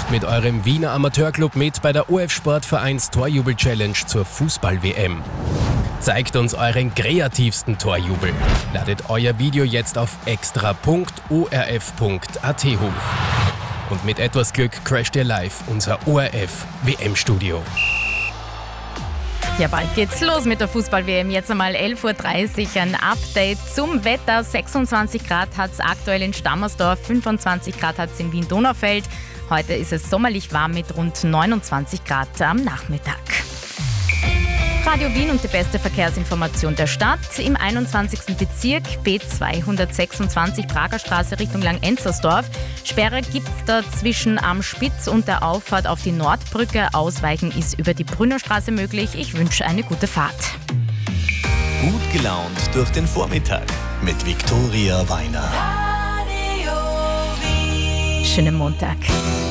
Macht mit eurem Wiener Amateurclub mit bei der OF Sportvereins Torjubel-Challenge zur Fußball-WM. Zeigt uns euren kreativsten Torjubel. Ladet euer Video jetzt auf extra.orf.at hoch. Und mit etwas Glück crasht ihr live unser ORF-WM-Studio. Ja, bald geht's los mit der Fußball-WM. Jetzt einmal 11.30 Uhr, ein Update zum Wetter. 26 Grad hat es aktuell in Stammersdorf, 25 Grad hat es in Wien-Donaufeld. Heute ist es sommerlich warm mit rund 29 Grad am Nachmittag. Radio Wien und die beste Verkehrsinformation der Stadt. Im 21. Bezirk B226 Prager Straße Richtung Langenzersdorf. Sperre gibt es da zwischen am Spitz und der Auffahrt auf die Nordbrücke. Ausweichen ist über die Brünnerstraße möglich. Ich wünsche eine gute Fahrt. Gut gelaunt durch den Vormittag mit Viktoria Weiner. Schönen Montag.